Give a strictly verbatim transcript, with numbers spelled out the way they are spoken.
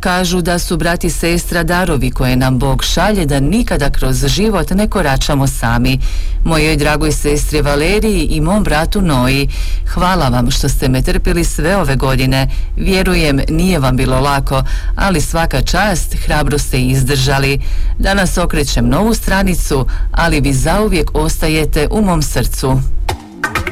Kažu da su brat i sestra darovi koje nam Bog šalje da nikada kroz život ne koračamo sami. Mojoj dragoj sestri Valeriji i mom bratu Noji, hvala vam što ste me trpili sve ove godine. Vjerujem, nije vam bilo lako, ali svaka čast, hrabro ste izdržali. Danas okrećem novu stranicu, ali vi zauvijek ostajete u mom srcu.